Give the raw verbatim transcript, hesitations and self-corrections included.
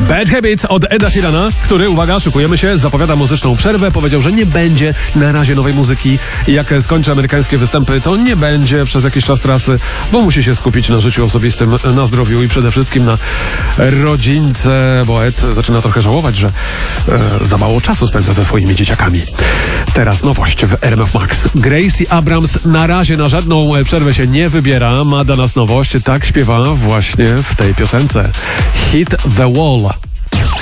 Bad Habit od Eda Sheerana, który, uwaga, szykujemy się, zapowiada muzyczną przerwę. Powiedział, że nie będzie na razie nowej muzyki. Jak skończy amerykańskie występy, to nie będzie przez jakiś czas trasy, bo musi się skupić na życiu osobistym, na zdrowiu i przede wszystkim na rodzince, bo Ed zaczyna trochę żałować, że e, za mało czasu spędza ze swoimi dzieciakami. Teraz nowość w R M F Max. Gracie Abrams na razie na żadną przerwę się nie wybiera. Ma dla nas nowość. Tak śpiewa właśnie w tej piosence. Hit the Wall.